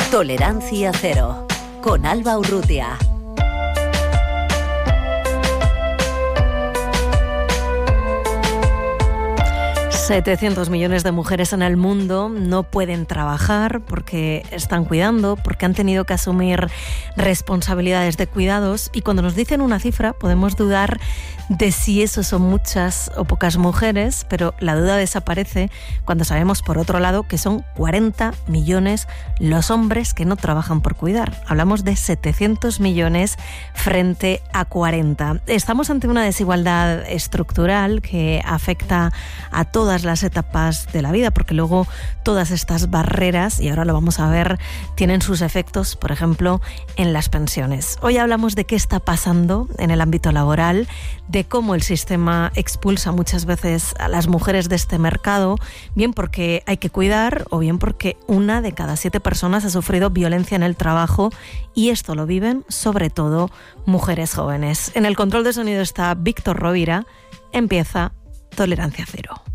Tolerancia Cero, con Alba Urrutia. 700 millones de mujeres en el mundo no pueden trabajar porque están cuidando, porque han tenido que asumir responsabilidades de cuidados, y cuando nos dicen una cifra podemos dudar de si eso son muchas o pocas mujeres, pero la duda desaparece cuando sabemos, por otro lado, que son 40 millones los hombres que no trabajan por cuidar. Hablamos de 700 millones frente a 40. Estamos ante una desigualdad estructural que afecta a todas las etapas de la vida, porque luego todas estas barreras, y ahora lo vamos a ver, tienen sus efectos, por ejemplo, en las pensiones. Hoy hablamos de qué está pasando en el ámbito laboral, de cómo el sistema expulsa muchas veces a las mujeres de este mercado, bien porque hay que cuidar o bien porque 1 de cada 7 personas ha sufrido violencia en el trabajo, y esto lo viven sobre todo mujeres jóvenes. En el control de sonido está Víctor Rovira. Empieza Tolerancia Cero.